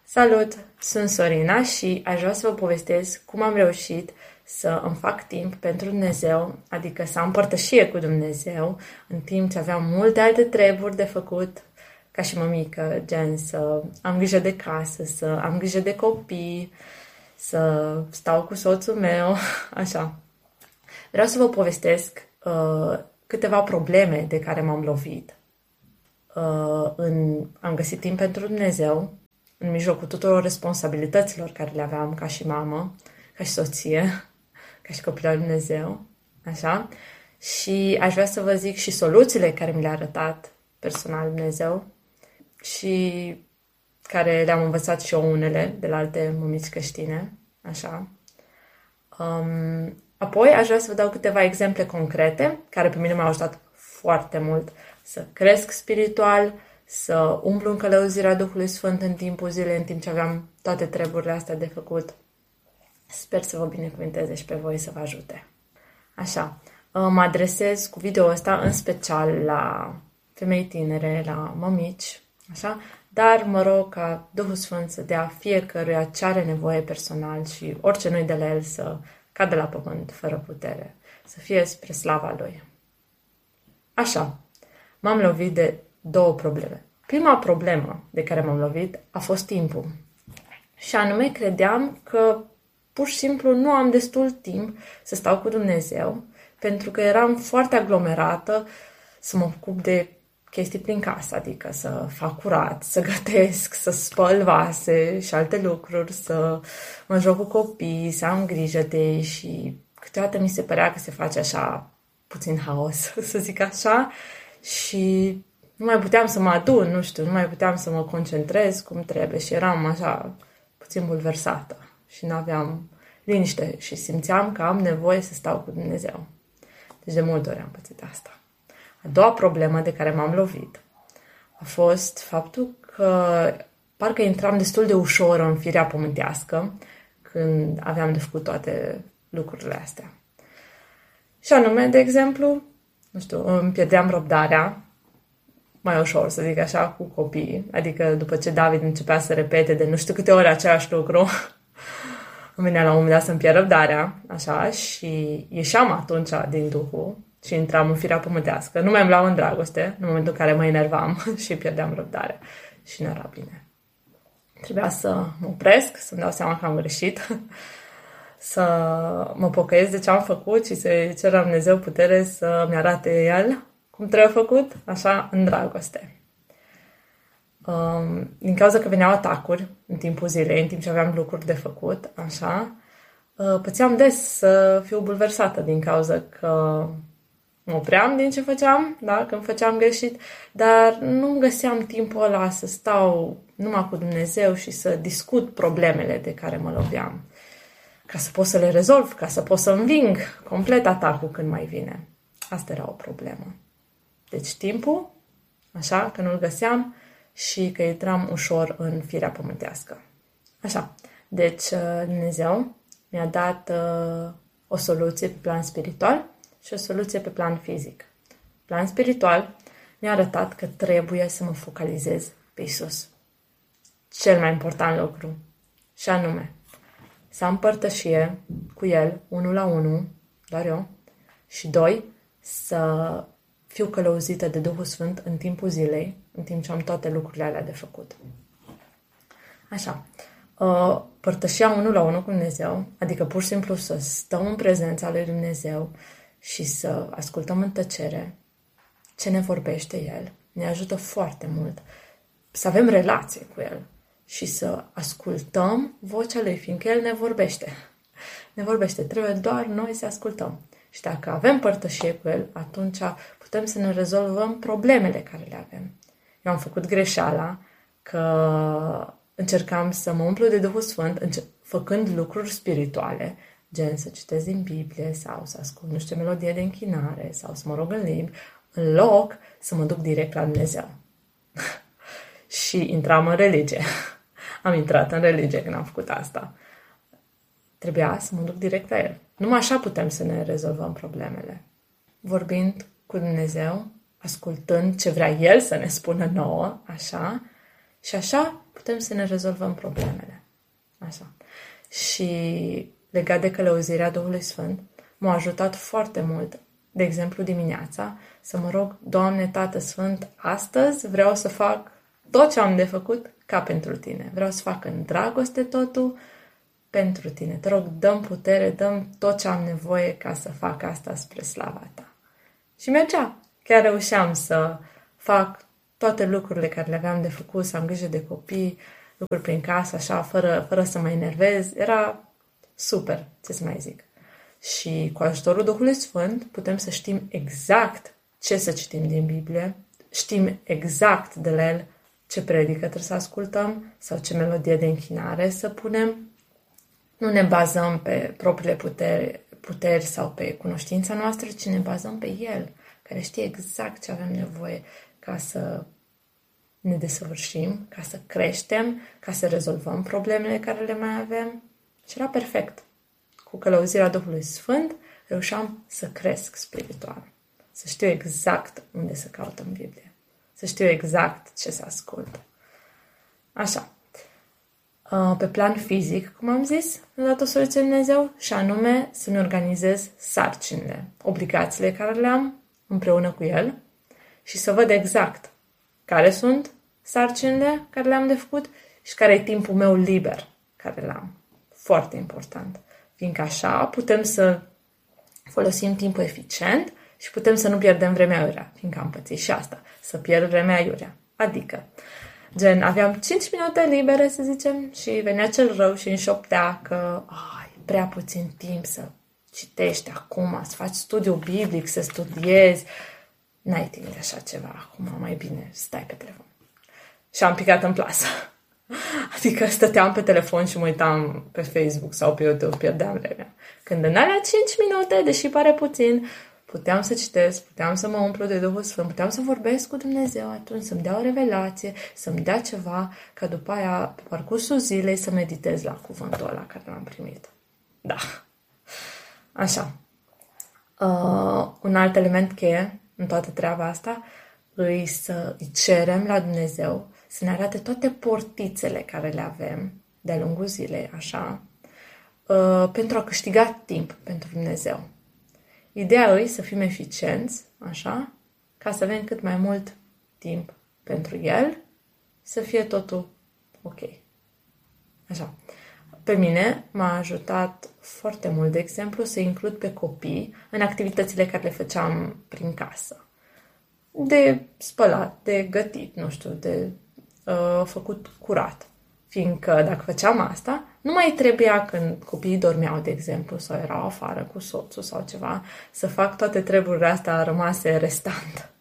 Salut! Sunt Sorina și aș vrea să vă povestesc cum am reușit să îmi fac timp pentru Dumnezeu, adică să am părtășie cu Dumnezeu, în timp ce aveam multe alte treburi de făcut, ca și mămică, gen să am grijă de casă, să am grijă de copii, să stau cu soțul meu, așa. Vreau să vă povestesc câteva probleme de care m-am lovit. Am găsit timp pentru Dumnezeu, în mijlocul tuturor responsabilităților care le aveam ca și mamă, ca și soție, ca și copil al lui Dumnezeu, așa. Și aș vrea să vă zic și soluțiile care mi le-a arătat personal Dumnezeu și care le-am învățat și eu unele de la alte mămici creștine, așa. Apoi aș vrea să vă dau câteva exemple concrete care pe mine m-au ajutat foarte mult să cresc spiritual, să umblu în călăuzirea Duhului Sfânt în timpul zilei, în timp ce aveam toate treburile astea de făcut. Sper să vă binecuvânteze și pe voi să vă ajute. Așa, mă adresez cu video ăsta în special la femei tinere, la mămici, așa, dar mă rog ca Duhul Sfânt să dea fiecăruia ce are nevoie personal și orice nu-i de la el să cadă la pământ fără putere, să fie spre slava Lui. Așa, m-am lovit de două probleme. Prima problemă de care m-am lovit a fost timpul. Și anume, credeam că pur și simplu nu am destul timp să stau cu Dumnezeu, pentru că eram foarte aglomerată să mă ocup de chestii prin casă, adică să fac curat, să gătesc, să spăl vase și alte lucruri, să mă joc cu copii, să am grijă de ei și câteodată mi se părea că se face așa puțin haos, să zic așa, și nu mai puteam să mă adun, nu mai puteam să mă concentrez cum trebuie și eram așa puțin bulversată și nu aveam liniște și simțeam că am nevoie să stau cu Dumnezeu. Deci de multe ori am pățit asta. A doua problemă de care m-am lovit a fost faptul că parcă intram destul de ușor în firea pământească când aveam de făcut toate lucrurile astea. Și anume, de exemplu, îmi pierdeam răbdarea mai ușor, să zic așa, cu copiii. Adică după ce David începea să repete de nu știu câte ori același lucru, îmi venea la un moment dat să-mi pierd răbdarea, așa, și ieșeam atunci din Duhul și intram în firea pământească. Nu mai îmi luam în dragoste, în momentul în care mă enervam și pierdeam răbdarea. Și nu era bine. Trebuia să mă opresc, să-mi dau seama că am greșit, să mă pocăiesc de ce am făcut și să-i cer la Dumnezeu putere să-mi arate El cum trebuie făcut, așa, în dragoste. Din cauza că veneau atacuri în timpul zilei, în timp ce aveam lucruri de făcut, așa, pățeam des să fiu bulversată din cauza că mă opream din ce făceam, da, când făceam greșit, dar nu găseam timpul ăla să stau numai cu Dumnezeu și să discut problemele de care mă loveam, ca să pot să le rezolv, ca să pot să înving complet atacul când mai vine. Asta era o problemă. Deci timpul, așa, că nu-l găseam și că intram ușor în firea pământească. Așa, deci Dumnezeu mi-a dat o soluție pe plan spiritual și o soluție pe plan fizic. Plan spiritual mi-a arătat că trebuie să mă focalizez pe Iisus. Cel mai important lucru, și anume, să am părtășie cu El, 1-la-1, doar eu, și 2, să fiu călăuzită de Duhul Sfânt în timpul zilei, în timp ce am toate lucrurile alea de făcut. Așa, părtășia 1-la-1 cu Dumnezeu, adică pur și simplu să stăm în prezența lui Dumnezeu și să ascultăm în tăcere ce ne vorbește El, ne ajută foarte mult să avem relație cu El și să ascultăm vocea Lui, fiindcă El ne vorbește. Ne vorbește, trebuie doar noi să ascultăm. Și dacă avem părtășie cu El, atunci putem să ne rezolvăm problemele care le avem. Eu am făcut greșeala că încercam să mă umplu de Duhul Sfânt făcând lucruri spirituale, gen să citesc din Biblie sau să ascult, nu știu, melodie de închinare sau să mă rog în limbi, în loc să mă duc direct la Dumnezeu. Și intram în religie. Am intrat în religie când am făcut asta. Trebuia să mă duc direct la El. Numai așa putem să ne rezolvăm problemele. Vorbind cu Dumnezeu, ascultând ce vrea El să ne spună nouă, așa, Și așa putem să ne rezolvăm problemele. Așa. Și legat de călăuzirea Duhului Sfânt, m-a ajutat foarte mult, de exemplu dimineața, să mă rog, Doamne, Tată Sfânt, astăzi vreau să fac tot ce am de făcut ca pentru Tine. Vreau să fac în dragoste totul pentru Tine. Te rog, dă-mi putere, dă-mi tot ce am nevoie ca să fac asta spre slava Ta. Și mergea. Chiar reușeam să fac toate lucrurile care le aveam de făcut, să am grijă de copii, lucruri prin casă, așa, fără să mă enervez. Era super, ce să mai zic. Și cu ajutorul Duhului Sfânt putem să știm exact ce să citim din Biblie, știm exact de la El ce predică trebuie să ascultăm sau ce melodie de închinare să punem. Nu ne bazăm pe propriile puteri sau pe cunoștința noastră, ci ne bazăm pe El, care știe exact ce avem nevoie ca să ne desăvârșim, ca să creștem, ca să rezolvăm problemele care le mai avem. Și era perfect. Cu călăuzirea Duhului Sfânt reușeam să cresc spiritual. Să știu exact unde să caut în Biblie. Să știu exact ce să ascult. Așa. Pe plan fizic, cum am zis, mi-a dat o soluție Dumnezeu și anume să-mi organizez sarcinile, obligațiile care le am împreună cu El și să văd exact care sunt sarcinile care le-am de făcut și care e timpul meu liber care l-am. Foarte important. Fiindcă așa putem să folosim timpul eficient și putem să nu pierdem vremea iurea, fiindcă am pățit și asta, să pierd vremea iurea. Adică, gen, aveam 5 minute libere, să zicem, și venea cel rău și înșoptea că e prea puțin timp să citești acum, să faci studiu biblic, să studiezi. N-ai timp de așa ceva acum, mai bine stai pe telefon. Și am picat în plasă. Adică stăteam pe telefon și mă uitam pe Facebook sau pe YouTube, pierdeam vremea. Când în alea 5 minute, deși pare puțin, puteam să citesc, puteam să mă umplu de Duhul Sfânt, puteam să vorbesc cu Dumnezeu atunci, să-mi dea o revelație, să-mi dea ceva, ca după aia, pe parcursul zilei, să meditez la cuvântul ăla care l-am primit. Da. Așa. Un alt element cheie în toată treaba asta îi să îi cerem la Dumnezeu să ne arate toate portițele care le avem de-a lungul zilei, așa, pentru a câștiga timp pentru Dumnezeu. Ideea e să fim eficienți, așa, ca să avem cât mai mult timp pentru El, să fie totul ok. Așa. Pe mine m-a ajutat foarte mult, de exemplu, să includ pe copii în activitățile care le făceam prin casă. De spălat, de gătit, nu știu, de făcut curat. Fiindcă dacă făceam asta, nu mai trebuia când copiii dormeau, de exemplu, sau erau afară cu soțul sau ceva, să fac toate treburile astea rămase restant.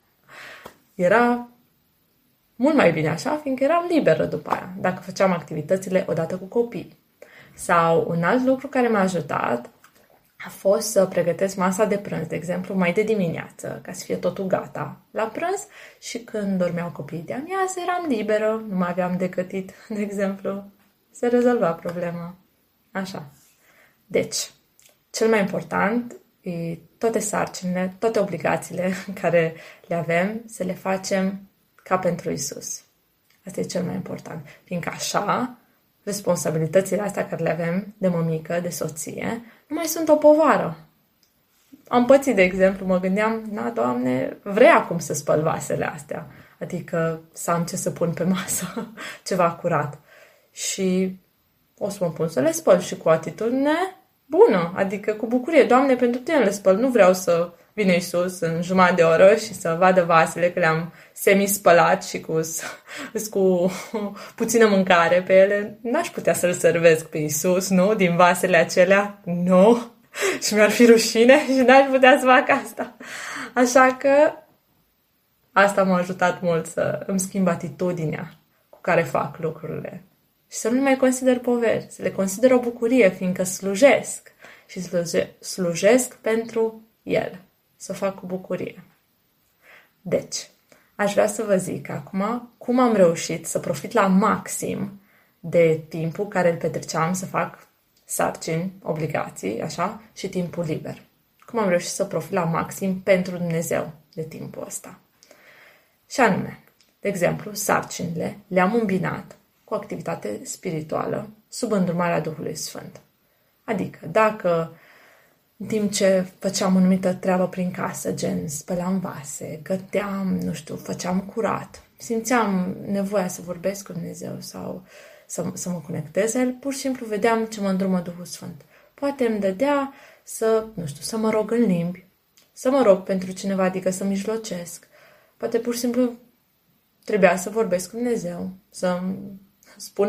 Era mult mai bine așa, fiindcă eram liberă după aia, dacă făceam activitățile odată cu copiii. Sau un alt lucru care m-a ajutat a fost să pregătesc masa de prânz, de exemplu, mai de dimineață, ca să fie totul gata la prânz și când dormeau copiii de amiază, eram liberă, nu mai aveam de gătit, de exemplu, se rezolva problema. Așa. Deci, cel mai important e toate sarcinile, toate obligațiile care le avem, să le facem ca pentru Isus. Asta e cel mai important. Fiindcă așa, responsabilitățile astea care le avem de mămică, de soție, nu mai sunt o povară. Am pățit, de exemplu, mă gândeam, Doamne, vrei acum să spăl vasele astea. Adică să am ce să pun pe masă, ceva curat. Și o să mă pun să le spăl și cu atitudine bună, adică cu bucurie. Doamne, pentru Tine le spăl, nu vreau să vină Iisus în jumătate de oră și să vadă vasele că le-am semi-spălat și cu puțină mâncare pe ele. N-aș putea să-L servesc pe Iisus, nu? Din vasele acelea? Nu. Și mi-ar fi rușine și n-aș putea să fac asta. Așa că asta m-a ajutat mult să îmi schimb atitudinea cu care fac lucrurile. Și să nu le mai consider poveri, să le consider o bucurie, fiindcă slujesc. Și slujesc pentru El. Să o fac cu bucurie. Deci, aș vrea să vă zic acum cum am reușit să profit la maxim de timpul care îl petreceam să fac sarcini, obligații, așa, și timpul liber. Cum am reușit să profit la maxim pentru Dumnezeu de timpul ăsta. Și anume, De exemplu, sarcinile le-am îmbinat cu activitate spirituală sub îndrumarea Duhului Sfânt. Adică, dacă în timp ce făceam o anumită treabă prin casă, gen spălam vase, găteam, făceam curat, simțeam nevoia să vorbesc cu Dumnezeu sau să mă conectez la El, pur și simplu vedeam ce mă îndrumă Duhul Sfânt. Poate îmi dădea să mă rog în limbi, să mă rog pentru cineva, adică să mijlocesc. Poate pur și simplu trebuia să vorbesc cu Dumnezeu, să spun